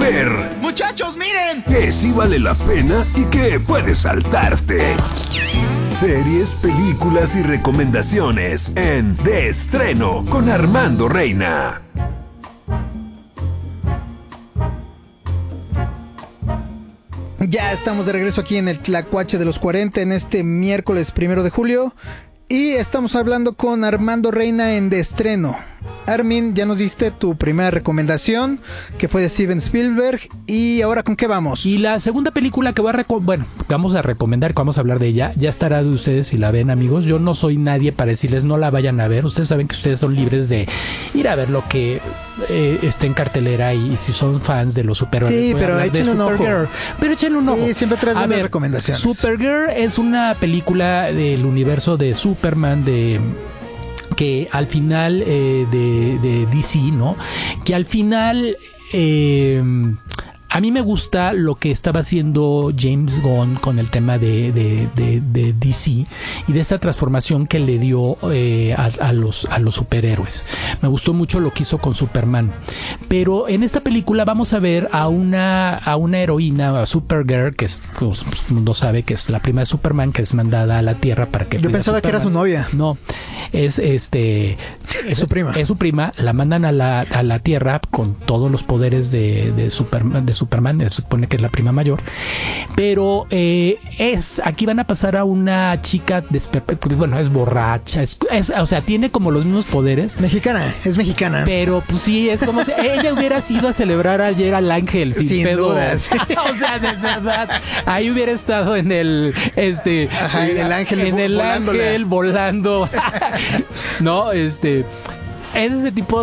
ver. ¡Muchachos, miren! Que sí vale la pena y que puedes saltarte. Series, películas y recomendaciones en De Estreno con Armando Reina. Ya estamos de regreso aquí en el Tlacuache de los 40 en este miércoles 1 de julio. Y estamos hablando con Armando Reina en De Estreno. Armin, ya nos diste tu primera recomendación, que fue de Steven Spielberg. ¿Y ahora con qué vamos? Y la segunda película que vamos a recomendar, que vamos a hablar de ella, ya estará de ustedes si la ven, amigos. Yo no soy nadie para decirles no la vayan a ver. Ustedes saben que ustedes son libres de ir a ver lo que esté en cartelera y si son fans de los superhéroes. Sí, pero échenle un ojo. Pero échenle un ojo. Sí, siempre traes buenas recomendaciones. Supergirl es una película del universo de Superman, que al final de DC, ¿no? Que al final a mí me gusta lo que estaba haciendo James Gunn con el tema de DC y de esta transformación que le dio a los superhéroes. Me gustó mucho lo que hizo con Superman. Pero en esta película vamos a ver a una heroína, a Supergirl, que es, pues, no sabe que es la prima de Superman, que es mandada a la Tierra para que... Yo pensaba que era su novia. No, es su prima. Es su prima, la mandan a la Tierra con todos los poderes de Superman, se supone que es la prima mayor, pero aquí van a pasar a una chica bueno, es borracha, o sea, tiene como los mismos poderes. Es mexicana. Pero pues sí, es como si ella hubiera sido a celebrar ayer al ángel sin pedo. Dudas. O sea, de verdad, ahí hubiera estado en el ángel volando. No, es ese tipo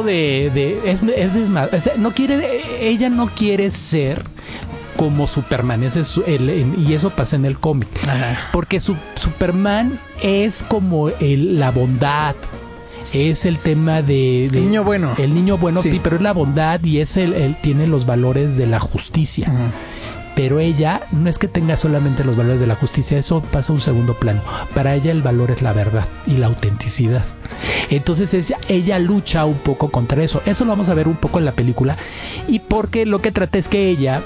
ella no quiere ser como Superman, y eso pasa en el cómic. Ajá. Porque Superman es como la bondad, es el tema el niño bueno. El niño bueno, sí, pero es la bondad y él tiene los valores de la justicia. Uh-huh. Pero ella no es que tenga solamente los valores de la justicia, eso pasa a un segundo plano. Para ella el valor es la verdad y la autenticidad. Entonces ella lucha un poco contra eso. Eso lo vamos a ver un poco en la película. Y porque lo que trata es que ella,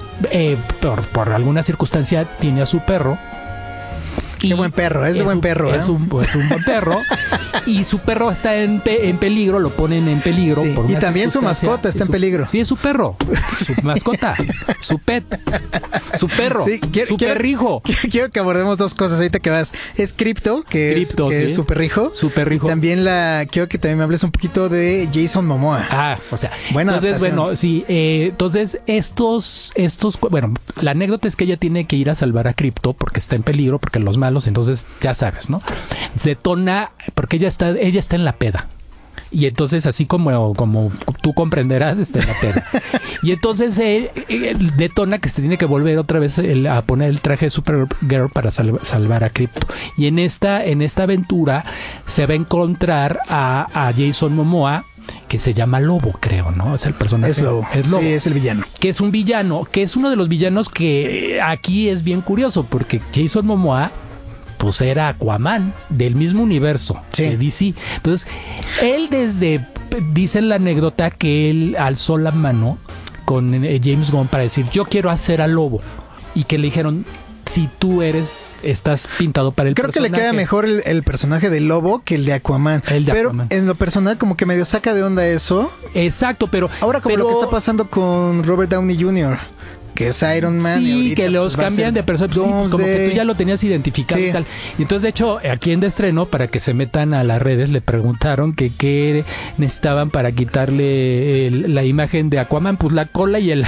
por alguna circunstancia, tiene a su perro. Qué buen perro, es de buen perro. Es un buen perro. Y su perro está en peligro, lo ponen en peligro. Sí, por y también su mascota está en peligro. Sí, es su perro, su mascota, su pet, su perro, sí, su perrijo. Quiero que abordemos dos cosas ahorita que vas. Es Crypto, que es su perrijo. Su perrijo. También quiero que también me hables un poquito de Jason Momoa. O sea, entonces, bueno, sí, entonces bueno, la anécdota es que ella tiene que ir a salvar a Crypto porque está en peligro, porque los malos, entonces ya sabes, ¿no? Detona, porque ella está en la peda. Y entonces, así como tú comprenderás, está en la peda. Y entonces detona que se tiene que volver otra vez a poner el traje de Supergirl para salvar a Crypto. Y en esta aventura se va a encontrar a Jason Momoa, que se llama Lobo, creo, ¿no? Es el personaje. Es Lobo. Sí, es el villano. Que es un villano, que es uno de los villanos que aquí es bien curioso, porque Jason Momoa pues era Aquaman del mismo universo de DC. Entonces, dice en la anécdota que él alzó la mano con James Gunn para decir, yo quiero hacer al Lobo. Y que le dijeron, si tú estás pintado para el personaje. Creo que le queda mejor el personaje de Lobo que el de Aquaman. Pero en lo personal como que medio saca de onda eso. Exacto, pero... Ahora lo que está pasando con Robert Downey Jr., que es Iron Man. Sí, que los cambian de persona. Sí, pues como que tú ya lo tenías identificado y tal. Y entonces, de hecho, aquí en De Estreno, para que se metan a las redes, le preguntaron que qué necesitaban para quitarle la imagen de Aquaman. Pues la cola y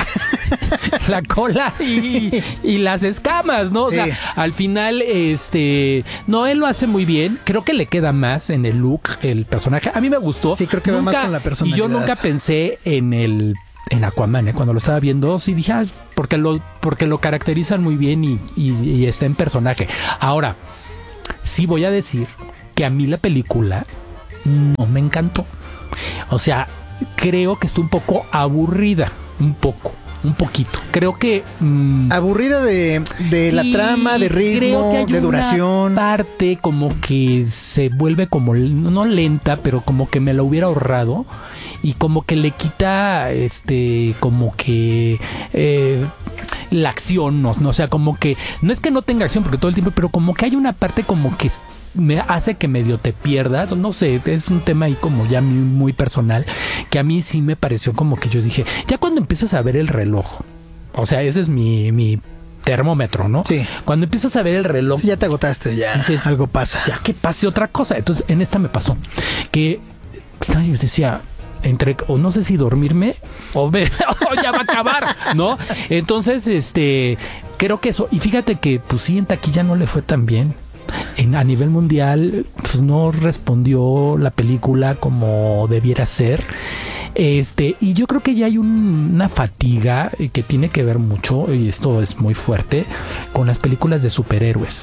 la cola y las escamas, ¿no? O sea, al final, no, él lo hace muy bien. Creo que le queda más en el look, el personaje. A mí me gustó. Sí, creo que va más con la personalidad. Y yo nunca pensé en Aquaman, cuando lo estaba viendo, sí dije, porque lo caracterizan muy bien y está en personaje. Ahora, sí voy a decir que a mí la película no me encantó. O sea, creo que está un poco aburrida, un poco. un poquito. Creo que aburrida de la trama, de ritmo, de duración. Una parte como que se vuelve como no lenta, pero como que me la hubiera ahorrado y como que le quita como que la acción, no, o sea, como que no es que no tenga acción porque todo el tiempo, pero como que hay una parte como que me hace que medio te pierdas, no sé, es un tema ahí como ya muy personal, que a mí sí me pareció como que yo dije, ya cuando empiezas a ver el reloj, o sea, ese es mi termómetro, ¿no? Sí. Cuando empiezas a ver el reloj, sí, ya te agotaste, ya dices, algo pasa. Ya que pase otra cosa. Entonces, en esta me pasó que yo decía, o no sé si dormirme o ya va a acabar, ¿no? Entonces, creo que eso, y fíjate que pues sí, en taquilla no le fue tan bien. A nivel mundial, pues no respondió la película como debiera ser. Y yo creo que ya hay una fatiga que tiene que ver mucho, y esto es muy fuerte, con las películas de superhéroes.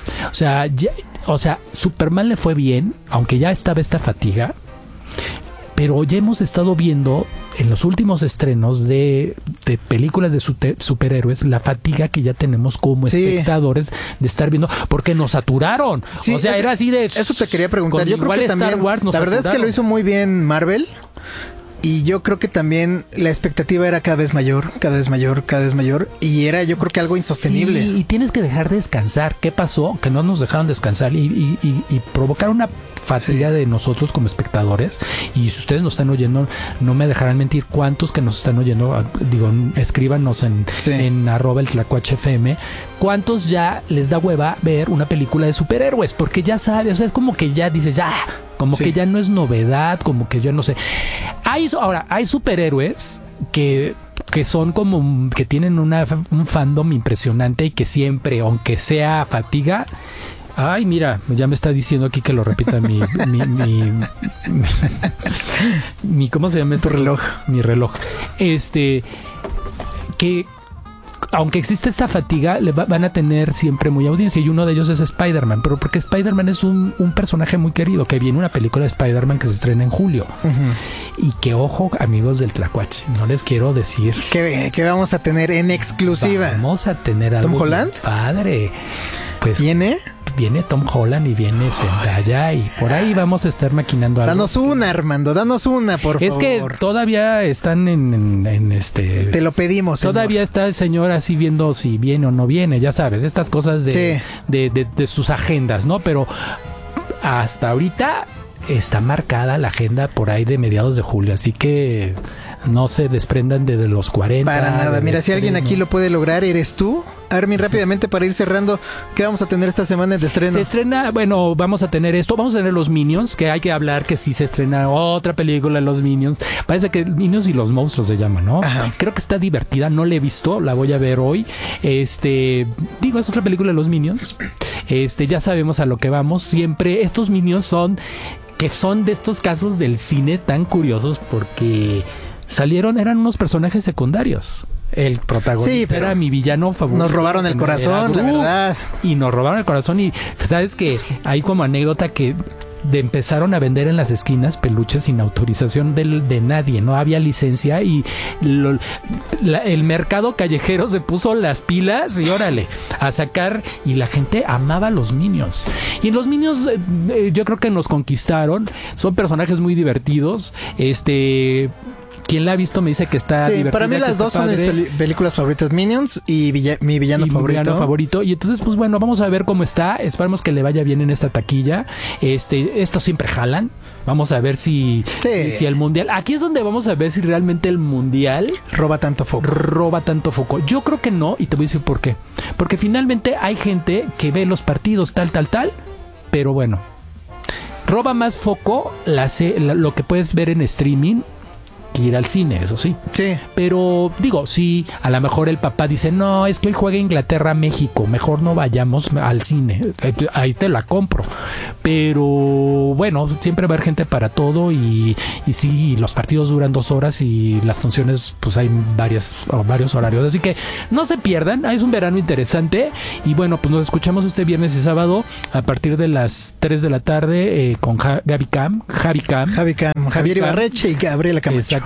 O sea, Superman le fue bien, aunque ya estaba esta fatiga, pero ya hemos estado viendo en los últimos estrenos de películas de superhéroes la fatiga que ya tenemos como espectadores de estar viendo, porque nos saturaron. Sí, o sea, era así de... Eso te quería preguntar. Yo creo que también, Star Wars la verdad es que lo hizo muy bien Marvel. Y yo creo que también la expectativa era cada vez mayor. Y era, yo creo que algo insostenible. Sí, y tienes que dejar descansar. ¿Qué pasó? Que no nos dejaron descansar y provocar una fatiga de nosotros como espectadores. Y si ustedes nos están oyendo, no me dejarán mentir cuántos que nos están oyendo. Digo, escríbanos en @el_tlacuachfm. ¿Cuántos ya les da hueva ver una película de superhéroes? Porque ya sabes, o sea, es como que ya dices, ya... Como que ya no es novedad, como que yo no sé. Hay superhéroes que son como que tienen un fandom impresionante y que siempre, aunque sea fatiga. Ay, mira, ya me está diciendo aquí que lo repita mi ¿cómo se llama esto? Tu reloj. Mi reloj. Que aunque existe esta fatiga, van a tener siempre muy audiencia, y uno de ellos es Spider-Man, pero porque Spider-Man es un personaje muy querido, que viene una película de Spider-Man que se estrena en julio. Y que, ojo, amigos del Tlacuache, no les quiero decir que vamos a tener en exclusiva. Vamos a tener algo. ¿Tom Holland? Padre. Pues viene Tom Holland y viene Zendaya, y por ahí vamos a estar maquinando algo. Danos una, Armando, por favor. Es que todavía están en Te lo pedimos, señor. Todavía está el señor así viendo si viene o no viene, ya sabes, estas cosas de sus agendas, ¿no? Pero hasta ahorita está marcada la agenda por ahí de mediados de julio, así que no se desprendan de los 40. Para nada. Mira, si alguien aquí lo puede lograr, eres tú. Armin, rápidamente para ir cerrando, ¿qué vamos a tener esta semana de estreno? Se estrena, bueno, vamos a tener los Minions, que hay que hablar que sí se estrena otra película de los Minions. Parece que Minions y los monstruos se llaman, ¿no? Ajá. Creo que está divertida, no la he visto, la voy a ver hoy. Es otra película de los Minions. Ya sabemos a lo que vamos. Siempre estos Minions son de estos casos del cine tan curiosos porque eran unos personajes secundarios. El protagonista era mi villano favorito. Nos robaron el corazón, la verdad. Y nos robaron el corazón. Y sabes que hay como anécdota que empezaron a vender en las esquinas peluches sin autorización de nadie, no había licencia, y el mercado callejero se puso las pilas y órale, a sacar, y la gente amaba a los Minions. Y los Minions yo creo que nos conquistaron, son personajes muy divertidos. Quien la ha visto me dice que está divertida. Para mí las dos son mis películas favoritas, Minions y mi villano favorito. Y entonces, pues bueno, vamos a ver cómo está. Esperamos que le vaya bien en esta taquilla. Estos siempre jalan. Vamos a ver si el mundial... Aquí es donde vamos a ver si realmente el mundial... roba tanto foco. Yo creo que no, y te voy a decir por qué. Porque finalmente hay gente que ve los partidos tal, pero bueno, roba más foco lo que puedes ver en streaming que ir al cine, eso sí. Pero digo, sí, a lo mejor el papá dice, no, es que hoy juega Inglaterra-México, mejor no vayamos al cine. Ahí te la compro. Pero bueno, siempre va a haber gente para todo, y sí, los partidos duran 2 horas y las funciones, pues hay varios horarios. Así que no se pierdan, es un verano interesante. Y bueno, pues nos escuchamos este viernes y sábado a partir de las 3 de la tarde con Javier Ibarreche y Gabriela Camacho.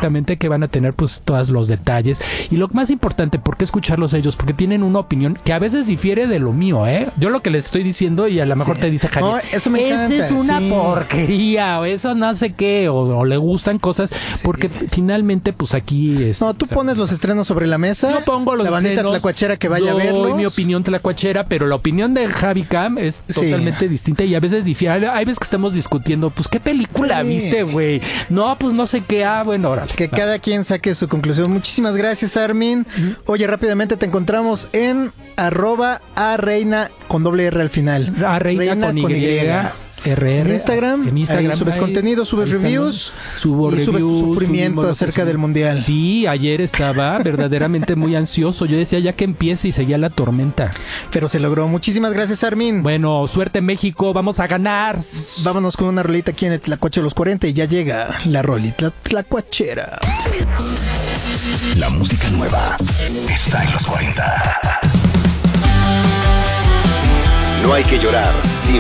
perfectamente que van a tener pues todos los detalles. Y lo más importante, ¿por qué escucharlos ellos? Porque tienen una opinión que a veces difiere de lo mío, ¿eh? Yo lo que les estoy diciendo y a lo mejor te dice Javier, no, eso me encanta, esa es una porquería, o eso no sé qué, o le gustan cosas, porque finalmente pues aquí es... No, tú pones los estrenos sobre la mesa. Yo pongo los la bandita estrenos, tlacuachera que vaya a verlos. Doy mi opinión tlacuachera, pero la opinión de Javi Cam es totalmente distinta y a veces difiere. Hay veces que estamos discutiendo, pues, ¿qué película viste, güey? No, pues no sé qué. Bueno, órale. Que cada quien saque su conclusión. Muchísimas gracias, Armin. Oye, rápidamente te encontramos en @areina con doble R al final. Reina con Y. RR, en Instagram ahí subes contenido, subes reviews, subes tu sufrimiento acerca del mundial. Sí, ayer estaba verdaderamente muy ansioso. Yo decía ya que empiece y seguía la tormenta. Pero se logró. Muchísimas gracias, Armin. Bueno, suerte México, vamos a ganar. Vámonos con una rolita aquí en el Tlacuache de los 40 y ya llega la rolita tlacuachera. La música nueva está en los 40. No hay que llorar,